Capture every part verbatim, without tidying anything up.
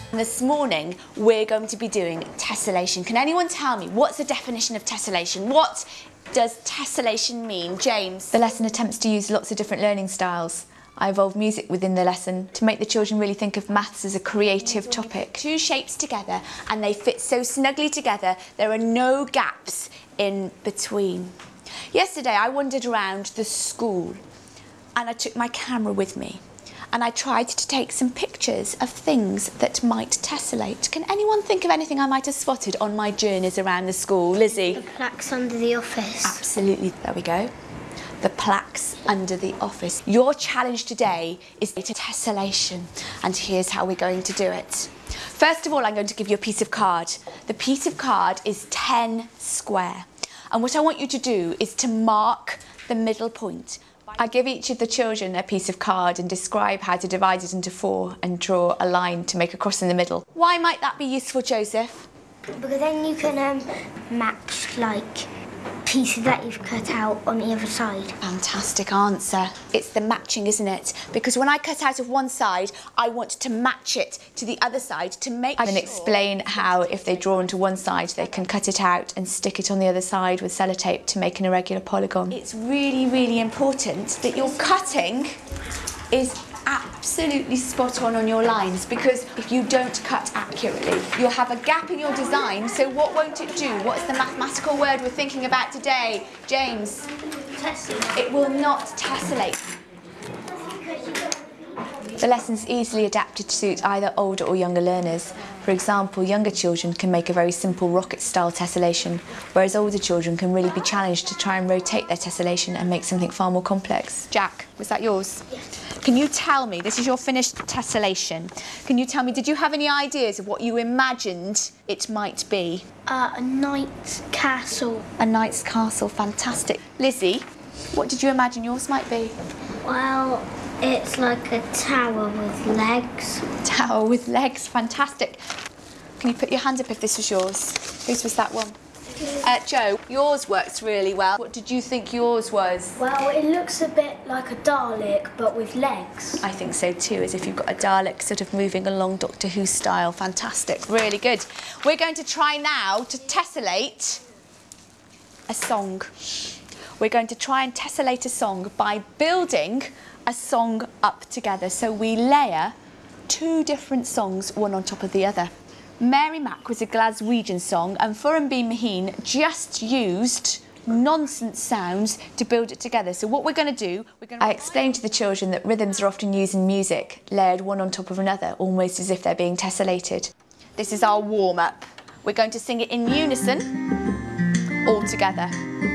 This morning we're going to be doing tessellation. Can anyone tell me what's the definition of tessellation? What does tessellation mean? James? The lesson attempts to use lots of different learning styles. I involve music within the lesson to make the children really think of maths as a creative topic. Two shapes together and they fit so snugly together there are no gaps in between. Yesterday I wandered around the school and I took my camera with me and I tried to take some pictures of things that might tessellate. Can anyone think of anything I might have spotted on my journeys around the school? Lizzie? The plaques under the office. Absolutely, there we go. The plaques under the office. Your challenge today is tessellation, and here's how we're going to do it. First of all, I'm going to give you a piece of card. The piece of card is ten square, and what I want you to do is to mark the middle point. I give each of the children a piece of card and describe how to divide it into four and draw a line to make a cross in the middle. Why might that be useful, Joseph? Because then you can um, match, like, pieces that you've cut out on the other side. Fantastic answer. It's the matching, isn't it? Because when I cut out of one side, I want to match it to the other side to make I sure... can explain how if they draw onto one side, they can cut it out and stick it on the other side with sellotape to make an irregular polygon. It's really, really important that your cutting is absolutely spot on on your lines, because if you don't cut accurately, you'll have a gap in your design, so what won't it do? What's the mathematical word we're thinking about today? James? Tessellate. It will not tessellate. The lesson's easily adapted to suit either older or younger learners. For example, younger children can make a very simple rocket-style tessellation, whereas older children can really be challenged to try and rotate their tessellation and make something far more complex. Jack, was that yours? Yes. Can you tell me, this is your finished tessellation, can you tell me, did you have any ideas of what you imagined it might be? Uh, a knight's castle. A knight's castle, fantastic. Lizzie, what did you imagine yours might be? Well, it's like a tower with legs. Tower with legs, fantastic. Can you put your hand up if this was yours? Whose was that one? Uh, Joe, yours works really well. What did you think yours was? Well, it looks a bit like a Dalek, but with legs. I think so too, as if you've got a Dalek sort of moving along Doctor Who style. Fantastic, really good. We're going to try now to tessellate a song. We're going to try and tessellate a song by building a song up together. So we layer two different songs, one on top of the other. Mary Mac was a Glaswegian song, and Furan B. Maheen just used nonsense sounds to build it together. So what we're going to do, we're going to... I explained to the children that rhythms are often used in music, layered one on top of another, almost as if they're being tessellated. This is our warm-up. We're going to sing it in unison, all together.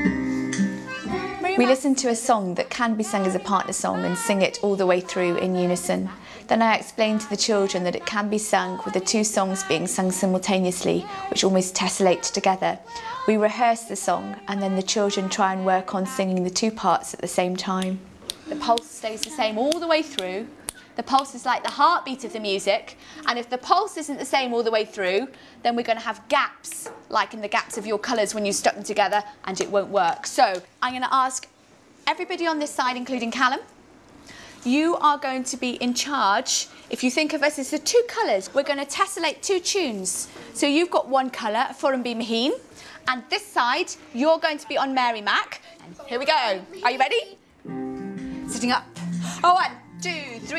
We listen to a song that can be sung as a partner song and sing it all the way through in unison. Then I explained to the children that it can be sung with the two songs being sung simultaneously, which almost tessellate together. We rehearse the song and then the children try and work on singing the two parts at the same time. The pulse stays the same all the way through. The pulse is like the heartbeat of the music, and if the pulse isn't the same all the way through, then we're going to have gaps, like in the gaps of your colours when you stuck them together, and it won't work. So I'm going to ask everybody on this side, including Callum, you are going to be in charge. If you think of us as the two colours, we're going to tessellate two tunes. So you've got one colour, Furan B. Maheen, and this side, you're going to be on Mary Mac. And here we go. Are you ready? Sitting up. Oh, one, two, three.